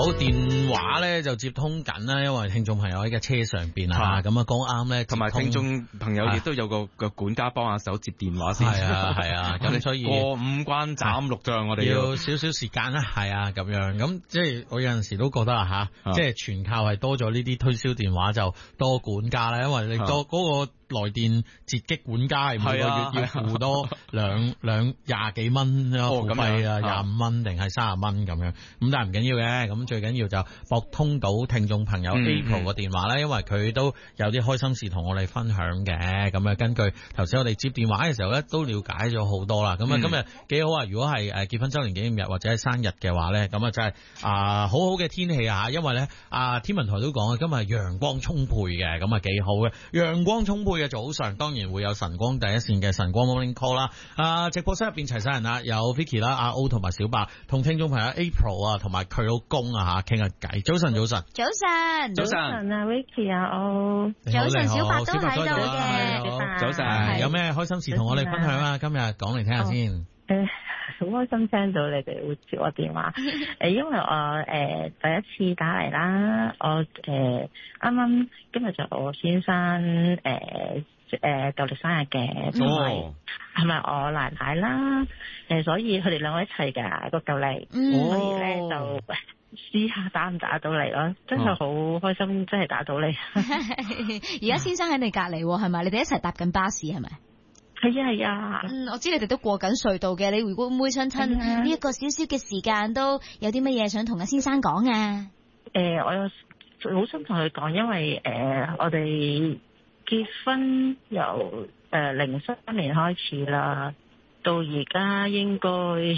好，電話咧就接通緊啦，因為聽眾朋友喺架車上邊啊，咁啊剛啱咧， 同埋聽眾朋友亦都有個管家幫下手接電話先。 係啊，咁所以過五關斬六將，我哋要少少時間啦，係啊，咁樣咁即係我有陣時都覺得啊吓，即係全靠係多咗呢啲推銷電話就多管家啦，因為你多嗰個來電截擊管家係每個月要付多廿幾蚊付費啊，25蚊定係30蚊咁樣，咁但係唔緊要嘅，咁最緊要就撥通到聽眾朋友 April 個電話啦，因為佢都有啲開心事同我哋分享嘅，咁啊根據頭先我哋接電話嘅時候咧，都了解咗好多啦，咁啊今日幾好啊！如果係結婚周年紀念日或者係生日嘅話咧，咁啊真係好好嘅天氣啊，因為咧天文台都講啊，今日係陽光充沛嘅，咁啊幾好嘅，陽光充沛嘅早上當然會有晨光第一線嘅晨光 Morning Call 啦，直播室入邊齊晒人啦，有 Vicky 啦、阿 O 同埋小白，同聽眾朋友 April 啊，同埋佢老公啊傾下偈。早晨， 啊 Vicky 啊 O， 早晨小白都喺度嘅， 早晨， 有咩開心事同我哋分享啊？今日講嚟聽下先。 好開心聽到你哋會接我電話，因為我第一次打嚟啦，我啱啱今日就我先生舊曆生日嘅，係咪我奶奶啦？所以佢哋兩個一齊㗎個舊曆，所以咧就試下打唔打到嚟咯，真係好開心，真係打到嚟。 而家先生喺你隔離係咪？你哋一齊搭緊巴士係咪？ 係啊， 我知你哋都過緊隧道嘅，你會唔會想趁呢一個少少嘅時間都有啲乜嘢想同阿先生講啊？ 我有好想同佢講，因為我哋結婚由03年開始啦，到而家應該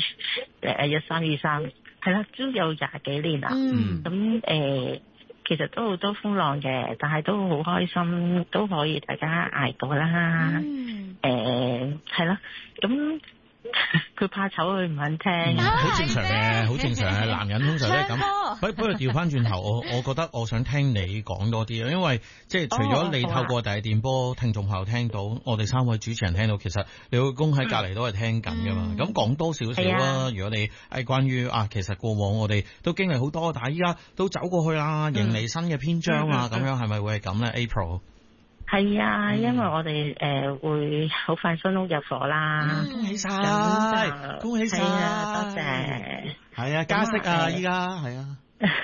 1323，係啦，都有20幾年啦。咁其實都好多風浪嘅，但係都好開心，都可以大家捱過啦。係啦，咁佢怕醜，佢唔肯聽， 好正常嘅，好正常嘅。男人通常都係咁。不過調翻轉頭，我覺得我想聽你講多啲，因為即係除咗你透過第一電波聽眾朋友聽到，我哋3位主持人聽到，其實你老公喺隔離都係聽緊噶嘛。咁講多少少啦，如果你係關於其實過往我哋都經歷好多，但係依家都走過去啦，迎嚟新嘅篇章啊，咁樣係咪會係咁咧 ？April？ 係啊，因為我哋會好快新屋入伙啦， 恭喜晒，恭喜晒， 多謝。 係啊，加息啊，依家係啊。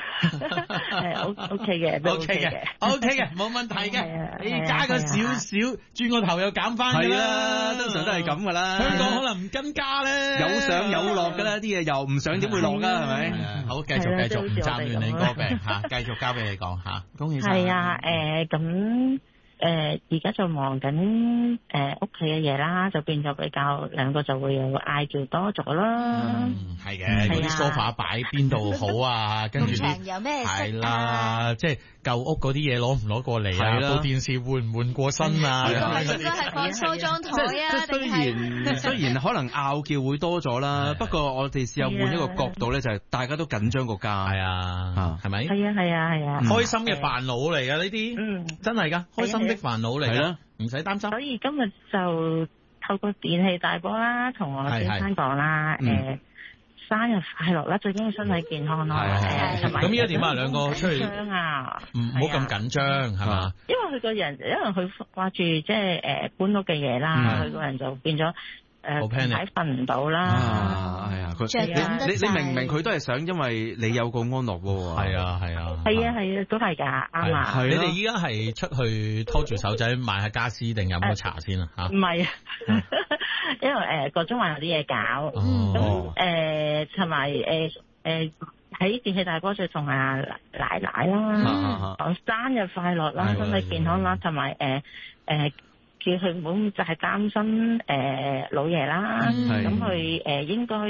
OK 嘅 ，OK 嘅，冇問題嘅。你加個少少，轉個頭又減翻㗎啦， 通常都係咁㗎啦。 香港可能唔跟加咧， 有上有落㗎啦，啲嘢又唔上點會落㗎？係咪？ 好，繼續，唔斬亂你歌病嚇，繼續交俾你講嚇，恭喜晒。 係啊，咁。而家就忙緊屋企嘅嘢啦，就變咗比較兩個就會有嗌叫多咗啦。 係嘅，嗰啲 sofa 擺邊度好啊？跟住啲有咩係啦，即係舊屋嗰啲嘢攞唔攞過嚟啊？部電視換唔換過身啊？ 應該係放梳妝台啊？ 雖然可能拗叫會多咗啦，不過我哋試下換一個角度咧，就係大家都緊張個家， 係啊，係咪？ 係啊， 開心嘅煩惱嚟㗎呢啲，真係㗎，開心的煩惱嚟啦，唔使擔心。 所以今日就透過電器大波啦，同我先生講啦，生日快樂啦，最緊要身體健康啦。 咁依家點啊？兩個出去唔好咁緊張係嘛？ 因為佢個人，因為佢掛住即係搬屋嘅嘢啦，佢個人就變咗。睇瞓唔到啦， 係啊，你明唔明佢都係想，因為你有個安樂喎， 係啊， 都係㗎，啱啊。 你哋依家係出去拖住手仔買下家私定飲個茶先啊？嚇， 唔係，因為個中環有啲嘢搞，咁同埋喺電器大波就同阿奶奶啦，講生日快樂啦，身體健康啦，同埋叫佢唔好就係擔心老爺啦，咁佢應該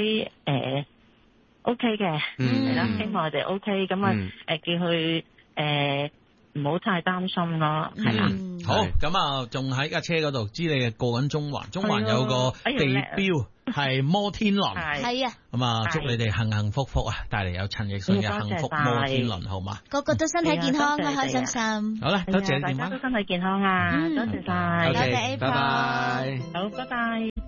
OK 嘅，係啦，希望我哋 OK，咁叫佢唔好太擔心咯，係啦。 好，咁啊，仲喺架車嗰度，知你過緊中環，中環有個地標係摩天輪， 係啊， 咁啊，祝你哋幸幸福福啊，帶嚟有陳奕迅嘅幸福摩天輪，好嘛？ 個個都身體健康，開開心心。 好啦，多謝你電話， 大家都身體健康啊，多謝晒， 多謝 April， 拜拜， 好，拜拜。